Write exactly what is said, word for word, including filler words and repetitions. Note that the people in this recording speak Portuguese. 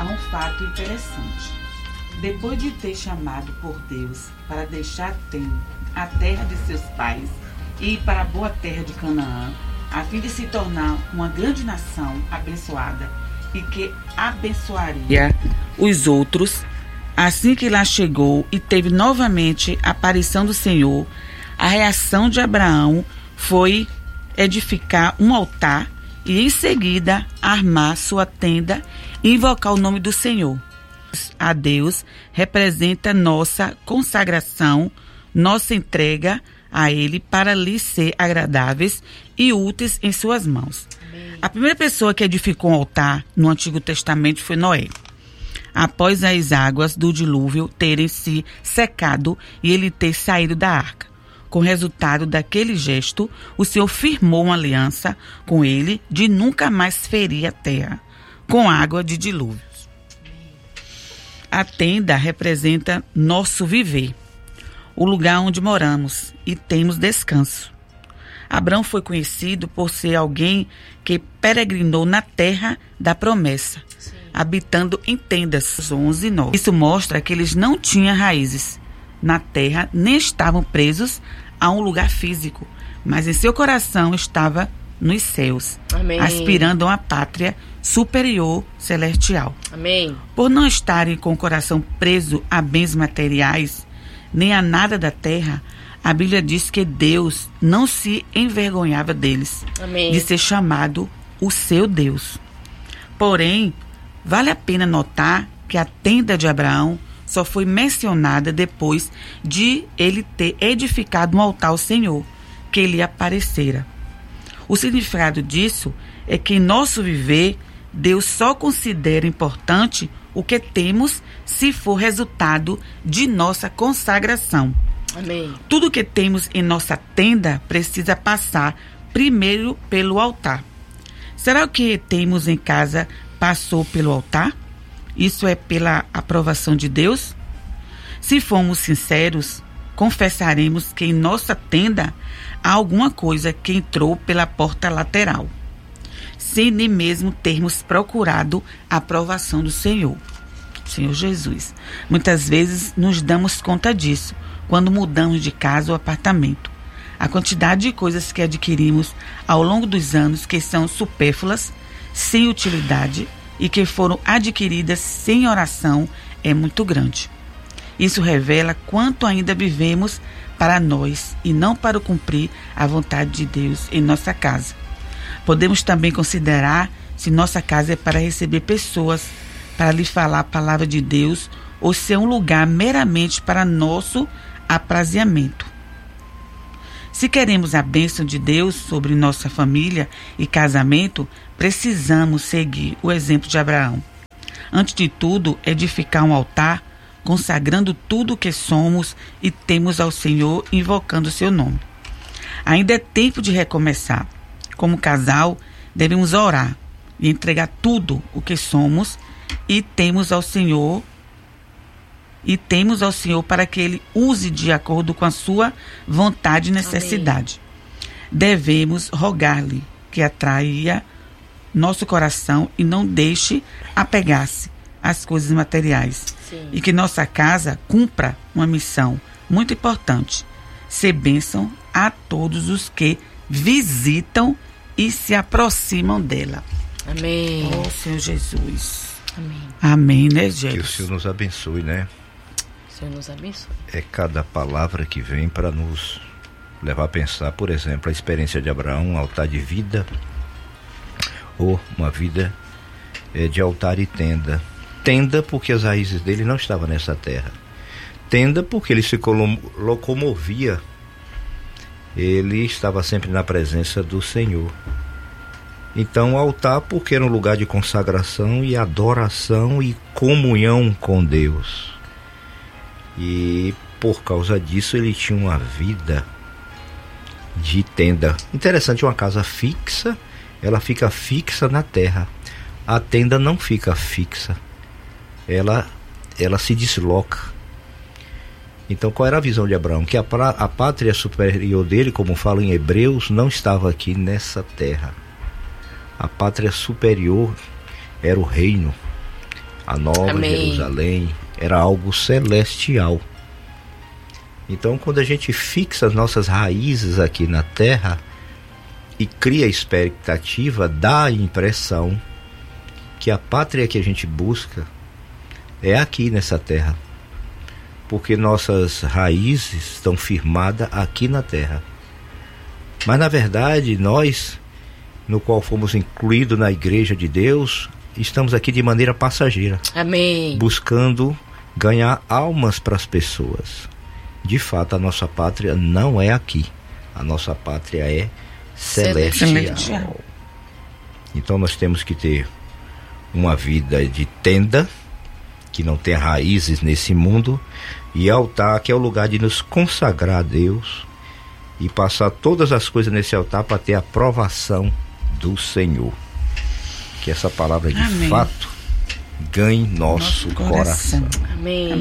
a um fato interessante. Depois de ter chamado por Deus para deixar a terra de seus pais e ir para a boa terra de Canaã, a fim de se tornar uma grande nação abençoada e que abençoaria os outros, assim que lá chegou e teve novamente a aparição do Senhor, a reação de Abraão foi edificar um altar e em seguida armar sua tenda e invocar o nome do Senhor. A Deus representa nossa consagração, nossa entrega a Ele para lhe ser agradáveis e úteis em suas mãos. Amém. A primeira pessoa que edificou um altar no Antigo Testamento foi Noé. Após as águas do dilúvio terem se secado e ele ter saído da arca. Com o resultado daquele gesto, o Senhor firmou uma aliança com ele de nunca mais ferir a terra com água de dilúvios. A tenda representa nosso viver, o lugar onde moramos e temos descanso. Abraão foi conhecido por ser alguém que peregrinou na terra da promessa, sim, habitando em tendas. onze e nove. Isso mostra que eles não tinham raízes na terra, nem estavam presos a um lugar físico, mas em seu coração estava nos céus, amém, aspirando a uma pátria superior celestial. Amém. Por não estarem com o coração preso a bens materiais, nem a nada da terra, a Bíblia diz que Deus não se envergonhava deles, amém, de ser chamado o seu Deus. Porém, vale a pena notar que a tenda de Abraão só foi mencionada depois de ele ter edificado um altar ao Senhor, que ele aparecera. O significado disso é que em nosso viver, Deus só considera importante o que temos se for resultado de nossa consagração. Amém. Tudo que temos em nossa tenda precisa passar primeiro pelo altar. Será que o que temos em casa passou pelo altar? Isso é pela aprovação de Deus? Se formos sinceros, confessaremos que em nossa tenda há alguma coisa que entrou pela porta lateral, sem nem mesmo termos procurado a aprovação do Senhor, Senhor Jesus. Muitas vezes nos damos conta disso quando mudamos de casa ou apartamento. A quantidade de coisas que adquirimos ao longo dos anos que são supérfluas, sem utilidade e que foram adquiridas sem oração é muito grande. Isso revela quanto ainda vivemos para nós e não para cumprir a vontade de Deus em nossa casa. Podemos também considerar se nossa casa é para receber pessoas, para lhe falar a palavra de Deus, ou se é um lugar meramente para nosso aprazimento. Se queremos a bênção de Deus sobre nossa família e casamento, precisamos seguir o exemplo de Abraão. Antes de tudo, edificar um altar, consagrando tudo o que somos e temos ao Senhor, invocando o seu nome. Ainda é tempo de recomeçar. Como casal, devemos orar e entregar tudo o que somos e temos ao Senhor e temos ao Senhor para que Ele use de acordo com a sua vontade e necessidade. Amém. Devemos rogar-lhe que atraia nosso coração e não deixe apegar-se às coisas materiais. Sim. E que nossa casa cumpra uma missão muito importante: ser bênção a todos os que visitam e se aproximam dela. Amém. Oh, Senhor Jesus. Amém. Amém, né, Jesus? Que o Senhor nos abençoe, né? O Senhor nos abençoe. É cada palavra que vem para nos levar a pensar, por exemplo, a experiência de Abraão, um altar de vida, ou uma vida é, de altar e tenda. Tenda porque as raízes dele não estavam nessa terra. Tenda porque ele se locomovia. Ele estava sempre na presença do Senhor. Então, altar porque era um lugar de consagração e adoração e comunhão com Deus. E por causa disso ele tinha uma vida de tenda. Interessante, uma casa fixa, ela fica fixa na terra. A tenda não fica fixa. Ela, ela se desloca. Então, qual era a visão de Abraão? Que a, a pátria superior dele, como fala em Hebreus, não estava aqui nessa terra. A pátria superior era o reino, A Nova Amém. Jerusalém era algo celestial. Então, quando a gente fixa as nossas raízes aqui na terra e cria expectativa, dá a impressão que a pátria que a gente busca é aqui nessa terra, porque nossas raízes estão firmadas aqui na terra. Mas na verdade nós, no qual fomos incluídos na igreja de Deus, estamos aqui de maneira passageira. Amém. Buscando ganhar almas para as pessoas. De fato, a nossa pátria não é aqui. A nossa pátria é celestial. Celestial. Então nós temos que ter uma vida de tenda, que não tem raízes nesse mundo, e altar, que é o lugar de nos consagrar a Deus e passar todas as coisas nesse altar para ter a aprovação do Senhor. Que essa palavra de Amém. fato ganhe nosso, Nosso coração. coração. Amém. Amém.